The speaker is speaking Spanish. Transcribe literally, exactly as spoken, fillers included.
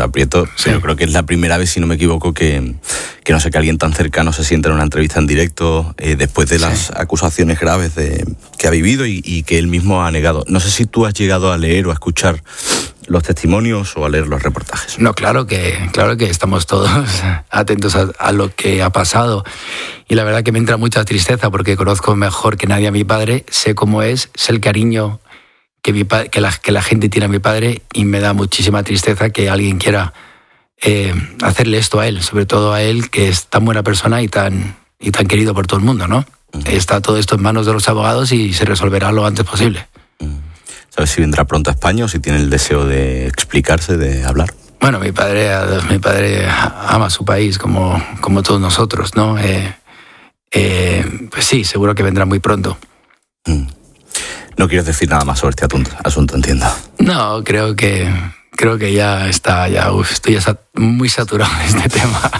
un aprieto, Sí. pero creo que es la primera vez, si no me equivoco, que, que no sé, que alguien tan cercano se sienta en una entrevista en directo eh, después de las Sí. acusaciones graves de, que ha vivido y, y que él mismo ha negado. No sé si tú has llegado a leer o a escuchar los testimonios o a leer los reportajes. No, claro que, claro que estamos todos atentos a, a lo que ha pasado. Y la verdad que me entra mucha tristeza porque conozco mejor que nadie a mi padre, sé cómo es, sé el cariño que, mi pa- que, la, que la gente tiene a mi padre, y me da muchísima tristeza que alguien quiera eh, hacerle esto a él, sobre todo a él, que es tan buena persona y tan, y tan querido por todo el mundo, ¿no? Uh-huh. Está todo esto en manos de los abogados y se resolverá lo antes posible. Uh-huh. ¿Sabes si vendrá pronto a España o si tiene el deseo de explicarse, de hablar? Bueno, mi padre, mi padre ama su país como, como todos nosotros, ¿no? Eh, eh, pues sí, seguro que vendrá muy pronto. Uh-huh. No quieres decir nada más sobre este asunto, entiendo. No, creo que creo que ya está, ya uf, estoy ya sat- muy saturado de este tema.